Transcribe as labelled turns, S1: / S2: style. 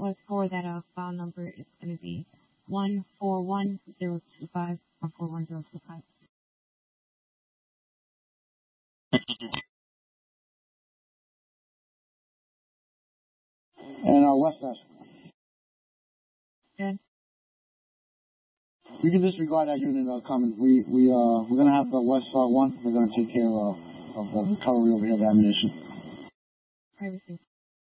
S1: want to score that file number is going to be 141025. 141025.
S2: And West Desk.
S1: Good.
S2: You can disregard that unit comment. We're gonna have the West 1. We're gonna take care of the recovery over here of ammunition.
S1: Privacy.